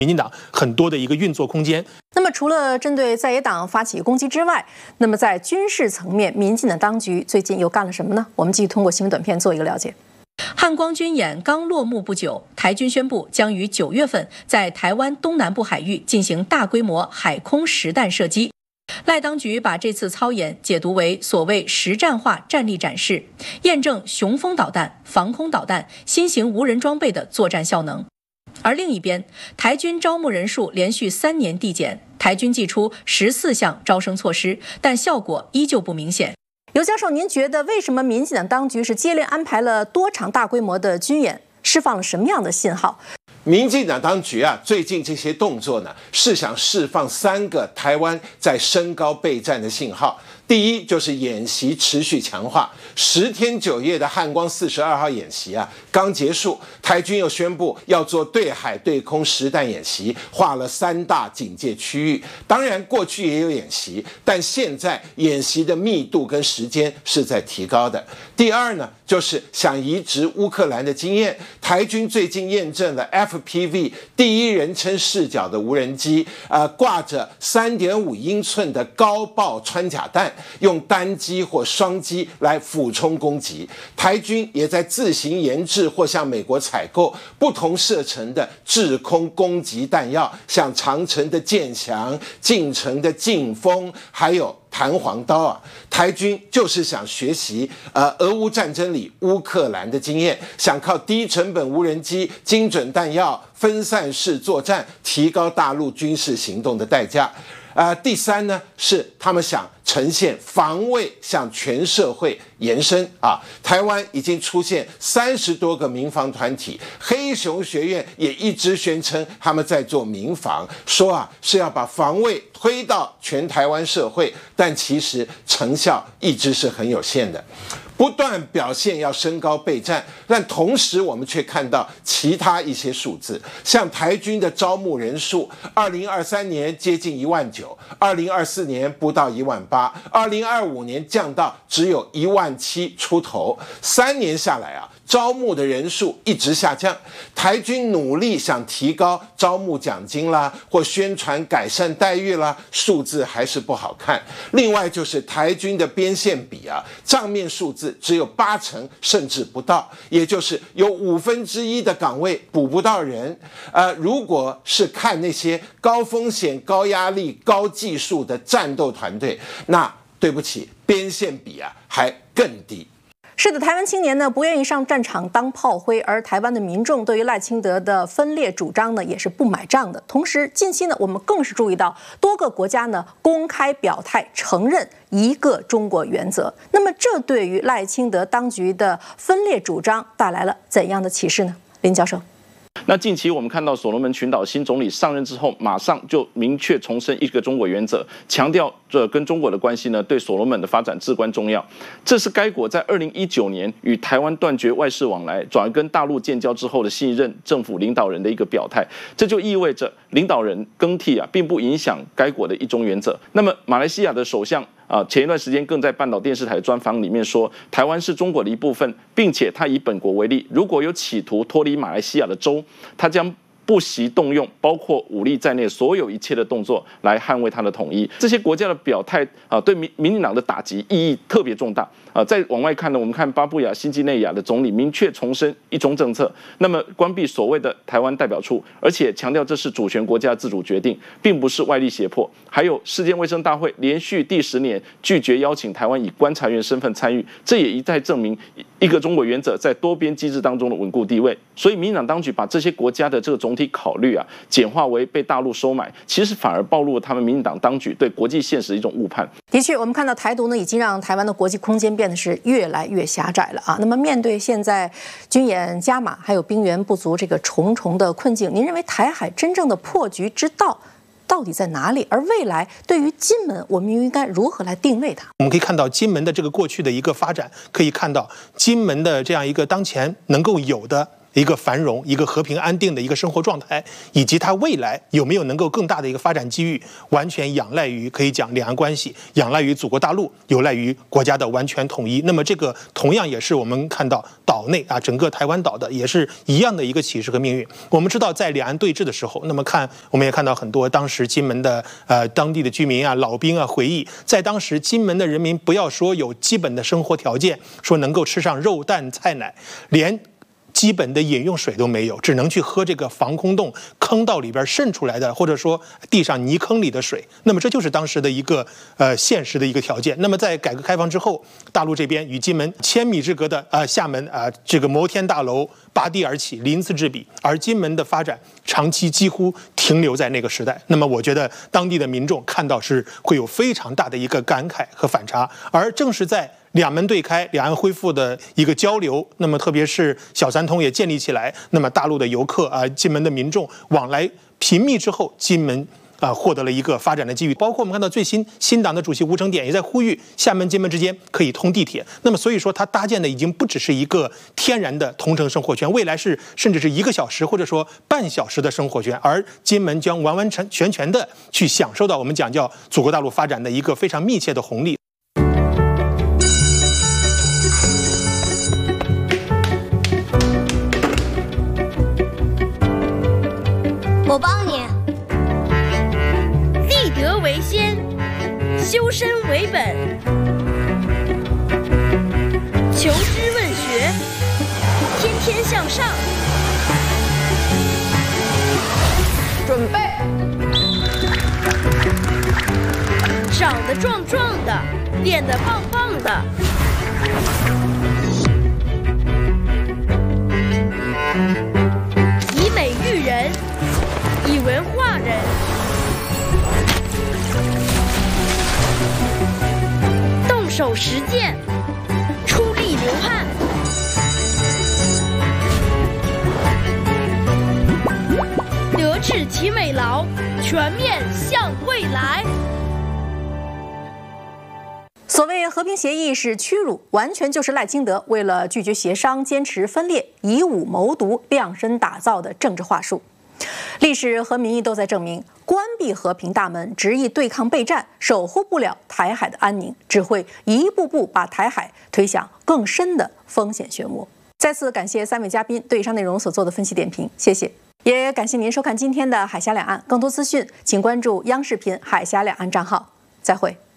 民进党很多的一个运作空间。 那么，除了针对在野党发起攻击之外，那么在军事层面，民进党当局最近又干了什么呢？我们继续通过新闻短片做一个了解。 汉光军演刚落幕不久，台军宣布将于9月份在台湾东南部海域进行大规模海空实弹射击。赖当局把这次操演解读为所谓实战化战力展示，验证雄风导弹、防空导弹、新型无人装备的作战效能。而另一边，台军招募人数连续3年递减，台军祭出14项招生措施，但效果依旧不明显。 尤教授，您觉得为什么民进党当局是接连安排了多场大规模的军演，释放了什么样的信号？ 民进党当局最近这些动作呢，是想释放3个台湾在升高备战的信号。第一，就是演习持续强化，10天9夜的汉光42号演习刚结束，台军又宣布要做对海对空实弹演习，划了3大警戒区域。当然，过去也有演习，但现在演习的密度跟时间是在提高的。第二呢，就是想移植乌克兰的经验，台军最近验证了 FPV 第一人称视角的无人机，挂着3.5英寸的高爆穿甲弹，用单机或双机来俯冲攻击。台军也在自行研制或向美国采购不同射程的制空攻击弹药，像长程的剑翔、近程的劲风，还有弹簧刀台军就是想学习俄乌战争里乌克兰的经验，想靠低成本无人机、精准弹药、分散式作战，提高大陆军事行动的代价。第三呢，是他们想呈现防卫向全社会延伸台湾已经出现30多个民防团体，黑熊学院也一直宣称他们在做民防，说是要把防卫推到全台湾社会，但其实成效一直是很有限的。不断表现要升高备战，但同时我们却看到其他一些数字，像台军的招募人数，2023年接近19000，2024年不到18000，2025年降到只有17000出头，3年下来招募的人数一直下降。台军努力想提高招募奖金啦，或宣传改善待遇啦，数字还是不好看。另外就是台军的编线比账面数字只有80%甚至不到，也就是有1/5的岗位补不到人。如果是看那些高风险、高压力、高技术的战斗团队，那对不起，编线比还更低。 是的，台湾青年呢不愿意上战场当炮灰，而台湾的民众对于赖清德的分裂主张呢也是不买账的。同时，近期呢我们更是注意到多个国家呢公开表态承认一个中国原则。那么，这对于赖清德当局的分裂主张带来了怎样的启示呢？林教授。 那近期我们看到所罗门群岛新总理上任之后，马上就明确重申一个中国原则，强调这跟中国的关系呢，对所罗门的发展至关重要。这是该国在2019年与台湾断绝外事往来，转而跟大陆建交之后的新一任政府领导人的一个表态。这就意味着领导人更替并不影响该国的一中原则。那么马来西亚的首相前一段时间更在半岛电视台专访里面说，台湾是中国的一部分，并且他以本国为例，如果有企图脱离马来西亚的州，他将不惜动用包括武力在内所有一切的动作来捍卫他的统一。这些国家的表态对民进党的打击意义特别重大。再往外看呢，我们看巴布亚新几内亚的总理明确重申一中政策，那么关闭所谓的台湾代表处，而且强调这是主权国家自主决定，并不是外力胁迫。还有世界卫生大会连续第10年拒绝邀请台湾以观察员身份参与，这也一再证明一个中国原则在多边机制当中的稳固地位。所以民进党当局把这些国家的这个总体考虑简化为被大陆收买，其实反而暴露了他们民进党当局对国际现实的一种误判。 的确，我们看到台独呢已经让台湾的国际空间变得是越来越狭窄了那么面对现在军演加码还有兵源不足这个重重的困境，您认为台海真正的破局之道到底在哪里？而未来对于金门，我们又应该如何来定位它？ 我们可以看到金门的这个过去的一个发展，可以看到金门的这样一个当前能够有的一个繁荣、一个和平安定的一个生活状态，以及它未来有没有能够更大的一个发展机遇，完全仰赖于可以讲两岸关系，仰赖于祖国大陆，有赖于国家的完全统一。那么这个同样也是我们看到岛内啊，整个台湾岛的也是一样的一个启示和命运。我们知道在两岸对峙的时候，那么我们也看到很多当时金门的当地的居民啊、老兵啊回忆，在当时金门的人民不要说有基本的生活条件，说能够吃上肉蛋菜奶，连基本的饮用水都没有，只能去喝这个防空洞坑道里边渗出来的，或者说地上泥坑里的水。那么这就是当时的一个现实的一个条件。那么在改革开放之后，大陆这边与金门1000米之隔的厦门这个摩天大楼拔地而起，鳞次栉比，而金门的发展长期几乎停留在那个时代。那么我觉得当地的民众看到是会有非常大的一个感慨和反差，而正是在两门对开，两岸恢复的一个交流，那么特别是小三通也建立起来，那么大陆的游客金门的民众往来频密之后，金门获得了一个发展的机遇。包括我们看到新党的主席吴承典也在呼吁厦门、金门之间可以通地铁。那么所以说，它搭建的已经不只是一个天然的同城生活圈，未来是甚至是1个小时或者说半小时的生活圈，而金门将完完全全的去享受到我们讲叫祖国大陆发展的一个非常密切的红利。 我帮你。 立德为先，修身为本，求知问学，天天向上。 准备。 长得壮壮的，练得棒棒的。以美育人，以文化人。动手实践，出力流汗。德智体美劳，全面向未来。 所谓和平协议是屈辱，完全就是赖清德为了拒绝协商、坚持分裂、以武谋独、量身打造的政治话术。历史和民意都在证明，关闭和平大门，执意对抗备战，守护不了台海的安宁，只会一步步把台海推向更深的风险漩涡。再次感谢3位嘉宾对以上内容所做的分析点评，谢谢。也感谢您收看今天的海峡两岸，更多资讯请关注央视频海峡两岸账号。再会。